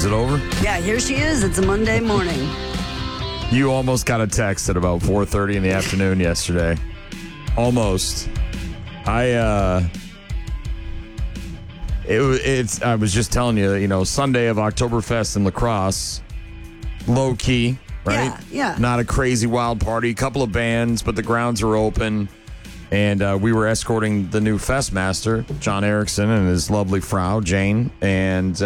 it over? Yeah, here she is. It's a Monday morning. You almost got a text at about 4:30 in the afternoon yesterday. Almost. I was just telling you, Sunday of Oktoberfest in La Crosse, low key, right? Yeah. Not a crazy wild party. A couple of bands, but the grounds are open. And we were escorting the new fest master, John Erickson, and his lovely Frau, Jane. And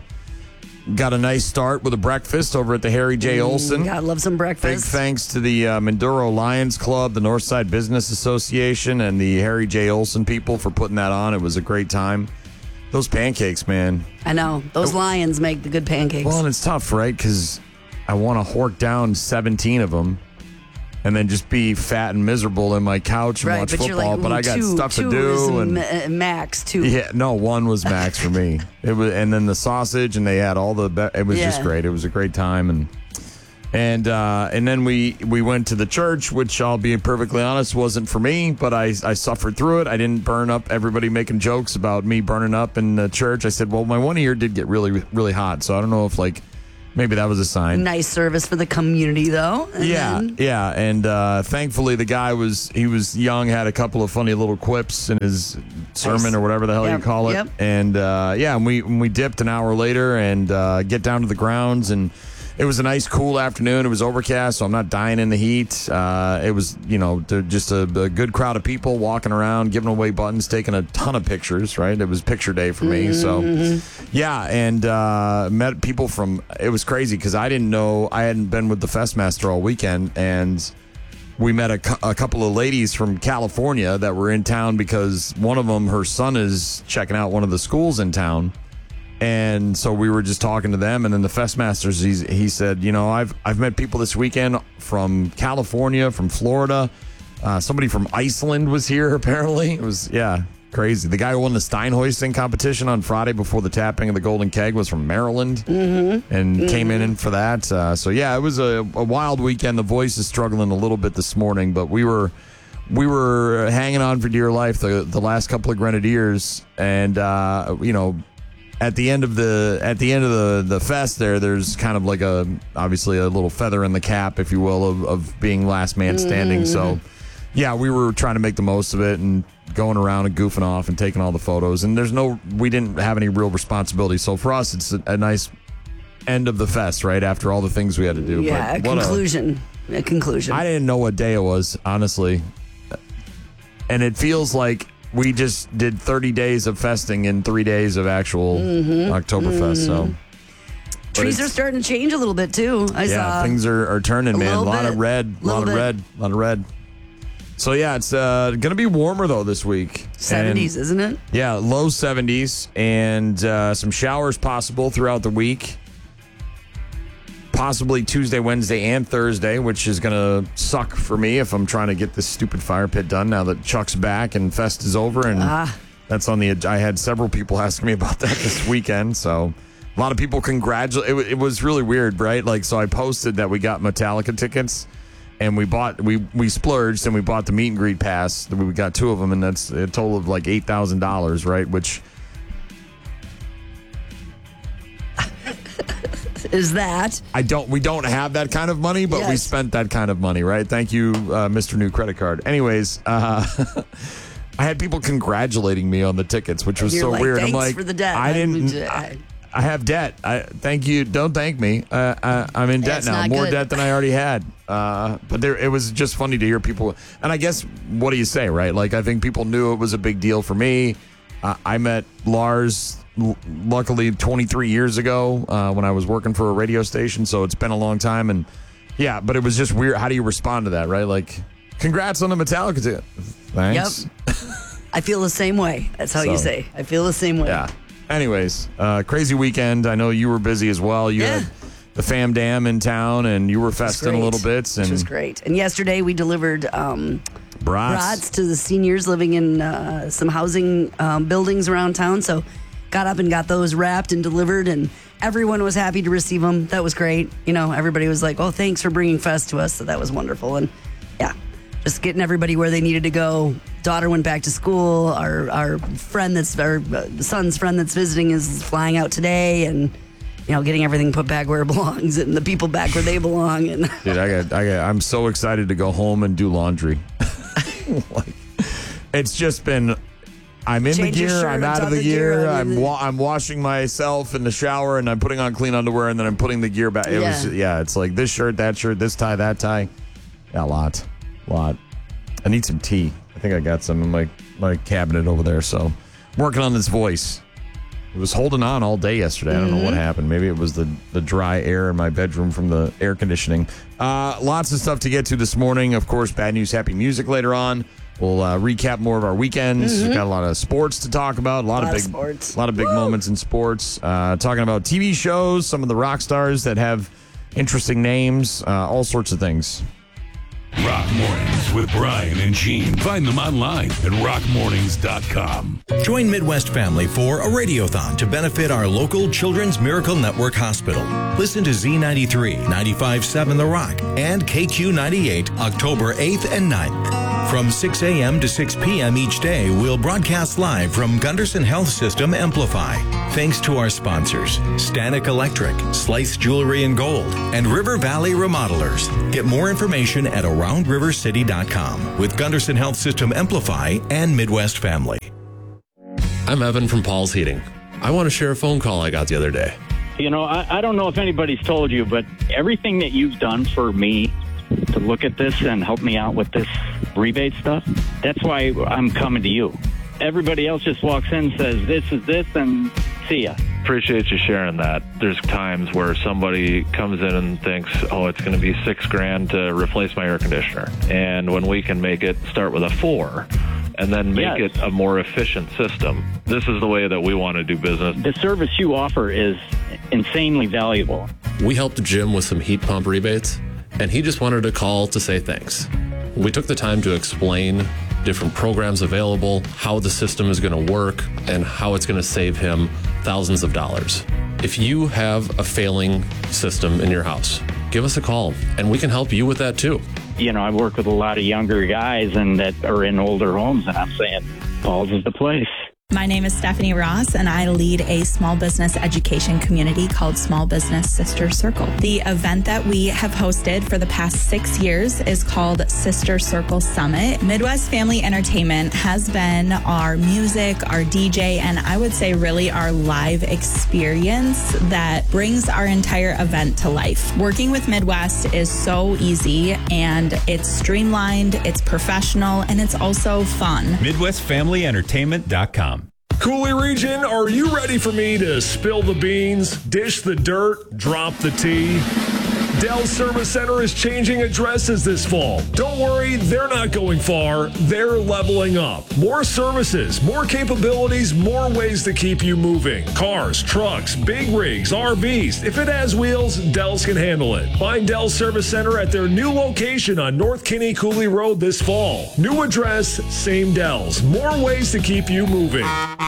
got a nice start with a breakfast over at the Harry J. Olson. God, love some breakfast. Big thanks to the Minduro Lions Club, the Northside Business Association, and the Harry J. Olson people for putting that on. It was a great time. Those pancakes, man. I know. Those Lions make the good pancakes. Well, and it's tough, right? Because I want to hork down 17 of them and then just be fat and miserable in my couch and watch football. But I got stuff to do. And max, two. Yeah, no, one was max for me. It was, and then the sausage, and they had all the. It was just great. It was a great time, and then we went to the church, which I'll be perfectly honest wasn't for me, but I suffered through it. I didn't burn up. Everybody making jokes about me burning up in the church. I said, well, my one ear did get really, really hot, so I don't know if maybe that was a sign. Nice service for the community, though. And thankfully the guy was young, had a couple of funny little quips in his sermon or whatever the hell you call it. Yep. And and we dipped an hour later and get down to the grounds, and it was a nice cool afternoon. It was overcast, so I'm not dying in the heat. It was, just a good crowd of people walking around, giving away buttons, taking a ton of pictures, right? It was picture day for me. So, and met people from, it was crazy because I didn't know, I hadn't been with the Festmaster all weekend, and we met a couple of ladies from California that were in town because one of them, her son is checking out one of the schools in town. And so we were just talking to them, and then the Festmasters, he said, I've met people this weekend from California, from Florida. Somebody from Iceland was here, apparently. It was, crazy. The guy who won the Stein hoisting competition on Friday before the tapping of the Golden Keg was from Maryland and came in for that. It was a wild weekend. The voice is struggling a little bit this morning, but we were hanging on for dear life the last couple of Grenadiers, and at the end of the fest there's kind of like obviously a little feather in the cap, if you will, of being last man standing. So we were trying to make the most of it and going around and goofing off and taking all the photos, and we didn't have any real responsibility. So for us, it's a nice end of the fest, right after all the things we had to do. A conclusion. I didn't know what day it was, honestly, and it feels like we just did 30 days of festing in 3 days of actual Oktoberfest. So trees are starting to change a little bit too. I saw things are turning, man. A lot of red. So it's going to be warmer though this week. 70s, isn't it? Yeah, low 70s, and some showers possible throughout the week. Possibly Tuesday, Wednesday, and Thursday, which is going to suck for me if I'm trying to get this stupid fire pit done now that Chuck's back and Fest is over. And that's on the. I had several people asking me about that this weekend. So a lot of people congratulate. It was really weird, right? So I posted that we got Metallica tickets, and we splurged and we bought the meet and greet pass. We got two of them, and that's a total of like $8,000, right? Which. Is that we don't have that kind of money, but we spent that kind of money, right? Thank you, Mr. New Credit Card. Anyways, I had people congratulating me on the tickets, which was so weird. Thanks I'm like, for the debt. I have debt. Thank you. Don't thank me. I'm in debt now, more debt than I already had. But it was just funny to hear people. And I guess, what do you say, right? I think people knew it was a big deal for me. I met Lars, luckily 23 years ago when I was working for a radio station, so it's been a long time. And but it was just weird. How do you respond to that, right? Congrats on the Metallica ticket. Thanks. Yep. I feel the same way. That's how you say. I feel the same way. Yeah. Anyways, crazy weekend. I know you were busy as well. You had the Fam Dam in town, and you were festing a little bit. Which was great. And yesterday we delivered brats to the seniors living in some housing buildings around town. So got up and got those wrapped and delivered, and everyone was happy to receive them. That was great. Everybody was like, oh, thanks for bringing Fest to us. So that was wonderful. And just getting everybody where they needed to go. Daughter went back to school. Our friend our son's friend that's visiting is flying out today. And getting everything put back where it belongs and the people back where they belong. And dude, I'm so excited to go home and do laundry. It's just been, I'm in the gear, I'm out of the gear, I'm washing myself in the shower, and I'm putting on clean underwear, and then I'm putting the gear back. It's like this shirt, this tie, that tie. Yeah, a lot. I need some tea. I think I got some in my cabinet over there, so I'm working on this voice. It was holding on all day yesterday. I don't know what happened. Maybe it was the dry air in my bedroom from the air conditioning. Lots of stuff to get to this morning. Of course, bad news, happy music later on. We'll recap more of our weekends. We've got a lot of sports to talk about. A lot of big moments in sports. Talking about TV shows, some of the rock stars that have interesting names, all sorts of things. Rock Mornings with Brian and Gene. Find them online at rockmornings.com. Join Midwest Family for a radiothon to benefit our local Children's Miracle Network Hospital. Listen to Z93, 95.7 The Rock, and KQ98 October 8th and 9th. From 6 a.m. to 6 p.m. each day, we'll broadcast live from Gunderson Health System Amplify. Thanks to our sponsors, Stanek Electric, Slice Jewelry and Gold, and River Valley Remodelers. Get more information at AroundRiverCity.com with Gunderson Health System Amplify and Midwest Family. I'm Evan from Paul's Heating. I want to share a phone call I got the other day. I don't know if anybody's told you, but everything that you've done for me to look at this and help me out with this rebate stuff, that's why I'm coming to you. Everybody else just walks in, says, this is this, and see ya. Appreciate you sharing that. There's times where somebody comes in and thinks, it's going to be $6,000 to replace my air conditioner. And when we can make it start with a 4 and then make it a more efficient system, this is the way that we want to do business. The service you offer is insanely valuable. We helped Jim with some heat pump rebates, and he just wanted to call to say thanks. We took the time to explain different programs available, how the system is going to work, and how it's going to save him thousands of dollars. If you have a failing system in your house, give us a call, and we can help you with that too. I work with a lot of younger guys and that are in older homes, and I'm saying Paul's is the place. My name is Stephanie Ross, and I lead a small business education community called Small Business Sister Circle. The event that we have hosted for the past 6 years is called Sister Circle Summit. Midwest Family Entertainment has been our music, our DJ, and I would say really our live experience that brings our entire event to life. Working with Midwest is so easy, and it's streamlined, it's professional, and it's also fun. MidwestFamilyEntertainment.com. Cooley region, are you ready for me to spill the beans, dish the dirt, drop the tea? Dell's Service Center is changing addresses this fall. Don't worry, they're not going far. They're leveling up. More services, more capabilities, more ways to keep you moving. Cars, trucks, big rigs, RVs. If it has wheels, Dell's can handle it. Find Dell's Service Center at their new location on North Kinney Cooley Road this fall. New address, same Dell's. More ways to keep you moving.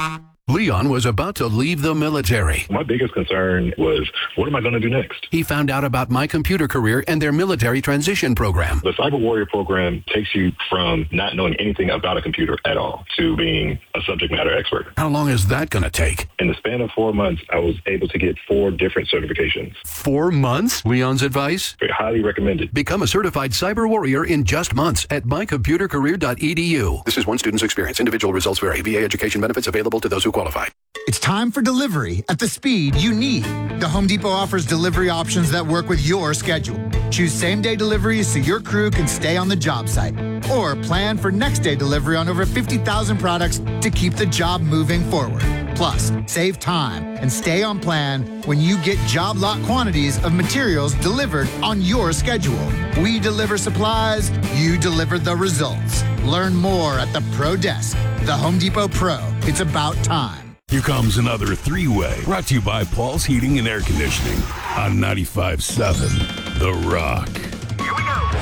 Leon was about to leave the military. My biggest concern was, what am I going to do next? He found out about My Computer Career and their military transition program. The Cyber Warrior program takes you from not knowing anything about a computer at all to being a subject matter expert. How long is that going to take? In the span of 4 months, I was able to get 4 different certifications. 4 months? Leon's advice? Very highly recommended. Become a certified Cyber Warrior in just months at mycomputercareer.edu. This is one student's experience. Individual results vary. VA education benefits available to those who qualify. It's time for delivery at the speed you need. The Home Depot offers delivery options that work with your schedule. Choose same-day deliveries so your crew can stay on the job site. Or plan for next-day delivery on over 50,000 products to keep the job moving forward. Plus, save time and stay on plan when you get job lot quantities of materials delivered on your schedule. We deliver supplies, you deliver the results. Learn more at the Pro Desk. The Home Depot Pro. It's about time. Here comes another 3-way, brought to you by Paul's Heating and Air Conditioning on 95.7 The Rock. Here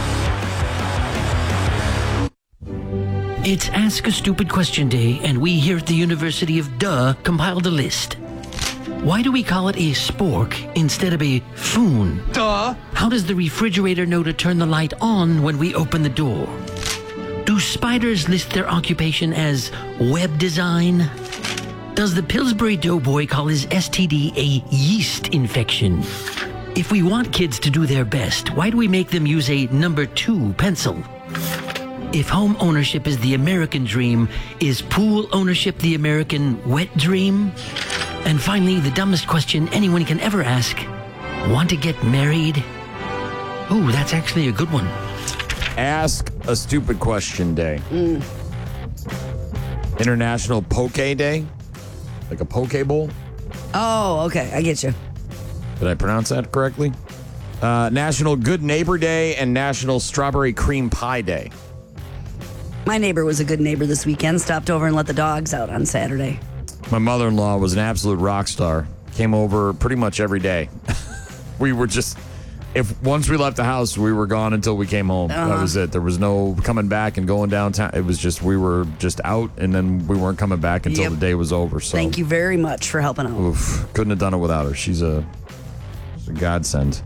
we go. It's Ask a Stupid Question Day, and we here at the University of Duh compiled a list. Why do we call it a spork instead of a foon? Duh! How does the refrigerator know to turn the light on when we open the door? Do spiders list their occupation as web design? Does the Pillsbury Doughboy call his STD a yeast infection? If we want kids to do their best, why do we make them use a number 2 pencil? If home ownership is the American dream, is pool ownership the American wet dream? And finally, the dumbest question anyone can ever ask, want to get married? Ooh, that's actually a good one. Ask a stupid question day. International Poke Day? Like a poke bowl? Oh, okay. I get you. Did I pronounce that correctly? National Good Neighbor Day and National Strawberry Cream Pie Day. My neighbor was a good neighbor this weekend. Stopped over and let the dogs out on Saturday. My mother-in-law was an absolute rock star. Came over pretty much every day. We were just... Once we left the house, we were gone until we came home. That was it. There was no coming back and going downtown. It was just, we were just out, and then we weren't coming back until the day was over. So thank you very much for helping out. Oof, couldn't have done it without her. She's a godsend.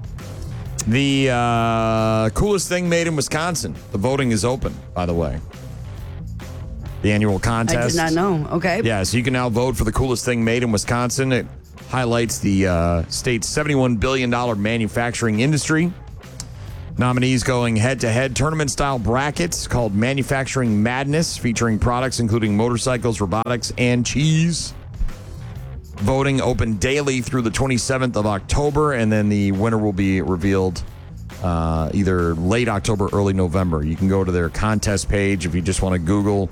The coolest thing made in Wisconsin. The voting is open, by the way. The annual contest. I did not know. Okay. Yeah, so you can now vote for the coolest thing made in Wisconsin. It highlights the state's $71 billion manufacturing industry. Nominees going head-to-head tournament-style brackets called Manufacturing Madness, featuring products including motorcycles, robotics, and cheese. Voting open daily through the 27th of October, and then the winner will be revealed either late October, early November. You can go to their contest page if you just want to Google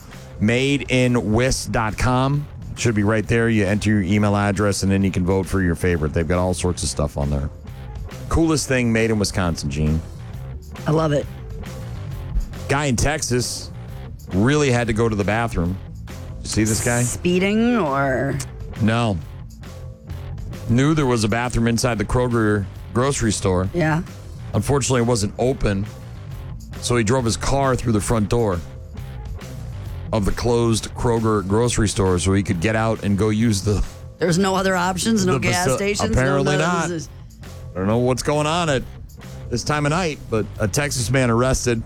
madeinwis.com. Should be right there. You enter your email address, and then you can vote for your favorite. They've got all sorts of stuff on there. Coolest thing made in Wisconsin, Gene. I love it. Guy in Texas really had to go to the bathroom. You see this guy? Speeding or? No. Knew there was a bathroom inside the Kroger grocery store. Yeah. Unfortunately, it wasn't open, so he drove his car through the front door of the closed Kroger grocery store so he could get out and go use the... There's no other options, no gas stations? Apparently not. I don't know what's going on at this time of night, but a Texas man arrested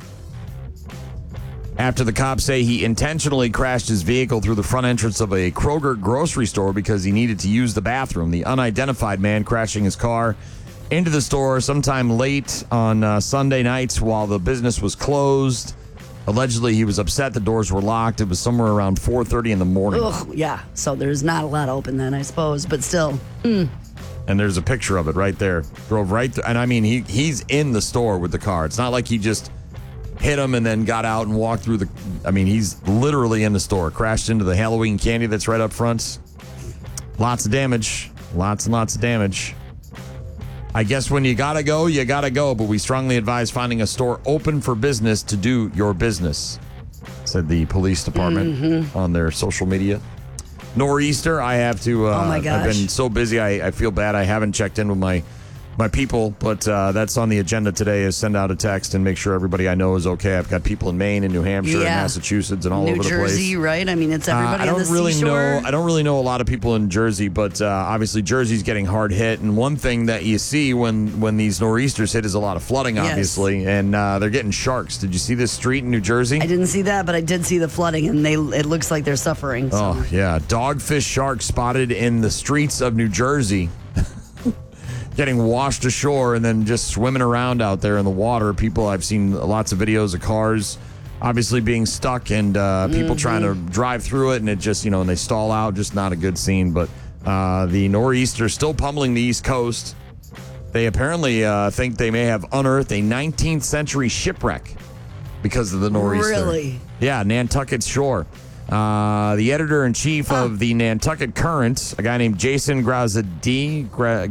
after the cops say he intentionally crashed his vehicle through the front entrance of a Kroger grocery store because he needed to use the bathroom. The unidentified man crashing his car into the store sometime late on Sunday nights while the business was closed. Allegedly, he was upset the doors were locked. It was somewhere around 4:30 in the morning. Ugh, yeah, so there's not a lot open then, I suppose, but still. And there's a picture of it right there. Drove right through, and I mean, he's in the store with the car. It's not like he just hit him and then got out and walked through the... I mean, he's literally in the store. Crashed into the Halloween candy that's right up front. Lots of damage. Lots and lots of damage. I guess when you gotta go, you gotta go, but we strongly advise finding a store open for business to do your business, said the police department on their social media. Nor'easter, I have to... oh my gosh. I've been so busy, I feel bad I haven't checked in with my people, but that's on the agenda today is send out a text and make sure everybody I know is okay. I've got people in Maine and New Hampshire and Massachusetts and all over the place. New Jersey, right? I mean, it's everybody on the seashore. I don't really know a lot of people in Jersey, but obviously Jersey's getting hard hit. And one thing that you see when these nor'easters hit is a lot of flooding, obviously, and they're getting sharks. Did you see this street in New Jersey? I didn't see that, but I did see the flooding, and it looks like they're suffering. So. Oh, yeah. Dogfish sharks spotted in the streets of New Jersey. Getting washed ashore and then just swimming around out there in the water. People, I've seen lots of videos of cars obviously being stuck and people trying to drive through it, and it just, and they stall out. Just not a good scene. But the nor'easter still pummeling the East Coast. They apparently think they may have unearthed a 19th century shipwreck because of the nor'easter. Really? Yeah, Nantucket shore. The editor-in-chief of the Nantucket Current, a guy named Jason Graziati,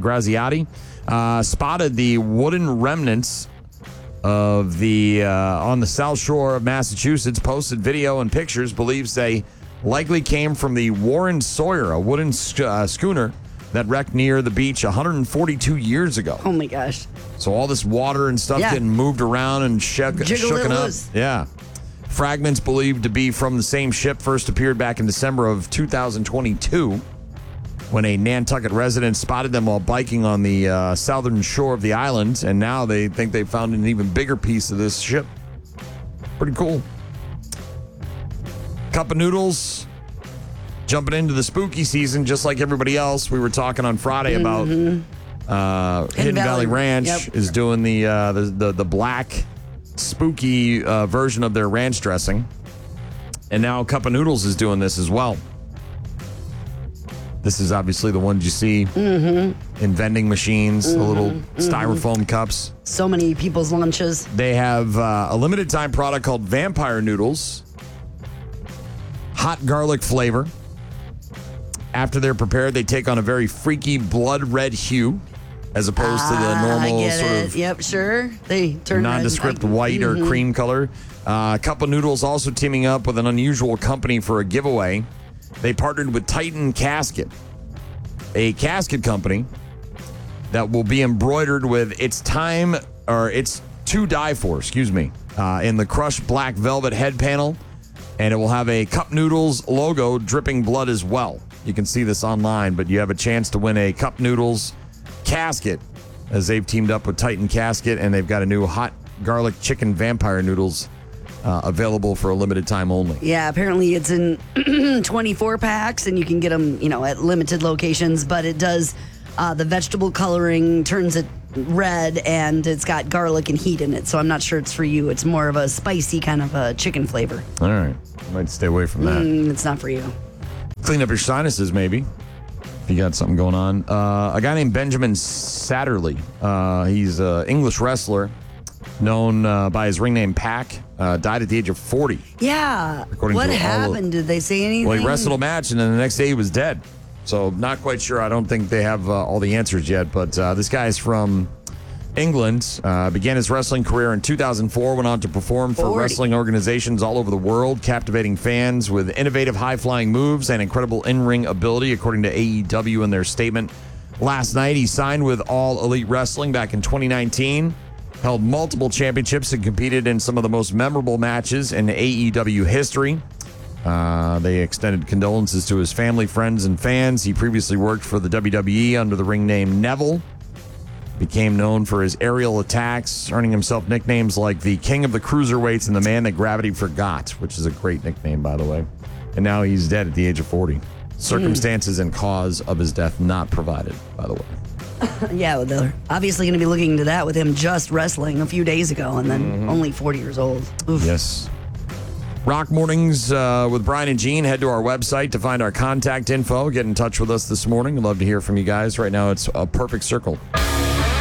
spotted the wooden remnants of the on the south shore of Massachusetts, posted video and pictures, believes they likely came from the Warren Sawyer, a wooden schooner that wrecked near the beach 142 years ago. Oh, my gosh. So all this water and stuff getting moved around and shooken up. Yeah. Fragments believed to be from the same ship first appeared back in December of 2022 when a Nantucket resident spotted them while biking on the southern shore of the island, and now they think they found an even bigger piece of this ship. Pretty cool. Cup of noodles. jumping into the spooky season, just like everybody else. We were talking on Friday about Hidden Valley Ranch is doing the black spooky version of their ranch dressing. And now Cup of Noodles is doing this as well. This is obviously the ones you see in vending machines, the little styrofoam cups. So many people's lunches. They have a limited time product called Vampire Noodles. Hot garlic flavor. After they're prepared, they take on a very freaky blood red hue as opposed to the normal sort of Yep, sure. They turn nondescript white or cream color. Cup of Noodles also teaming up with an unusual company for a giveaway. They partnered with Titan Casket, a casket company that will be embroidered with "It's to die for," in the crushed black velvet head panel, and it will have a Cup Noodles logo dripping blood as well. You can see this online, but you have a chance to win a Cup Noodles casket as they've teamed up with Titan Casket, and they've got a new hot garlic chicken vampire noodles available for a limited time only. Yeah, apparently it's in 24 packs, and you can get them, at limited locations. But it does the vegetable coloring turns it red, and it's got garlic and heat in it. So I'm not sure it's for you. It's more of a spicy kind of a chicken flavor. All right, might stay away from that. It's not for you. Clean up your sinuses, maybe, if you got something going on. A guy named Benjamin Satterley. He's an English wrestler known by his ring name Pac. Died at the age of 40. Yeah. What happened? Did they say anything? Well, he wrestled a match, and then the next day he was dead. So not quite sure. I don't think they have all the answers yet. But this guy is from England. Began his wrestling career in 2004. Went on to perform for wrestling organizations all over the world, captivating fans with innovative high-flying moves and incredible in-ring ability, according to AEW in their statement. Last night, he signed with All Elite Wrestling back in 2019. Held multiple championships and competed in some of the most memorable matches in AEW history. They extended condolences to his family, friends, and fans. He previously worked for the WWE under the ring name Neville. Became known for his aerial attacks, earning himself nicknames like the King of the Cruiserweights and the Man That Gravity Forgot, which is a great nickname, by the way. And now he's dead at the age of 40. Circumstances and cause of his death not provided, by the way. Yeah, well, they're obviously going to be looking into that with him just wrestling a few days ago and then only 40 years old. Oof. Yes. Rock Mornings with Brian and Gene. Head to our website to find our contact info. Get in touch with us this morning. We'd love to hear from you guys. Right now, it's a perfect circle.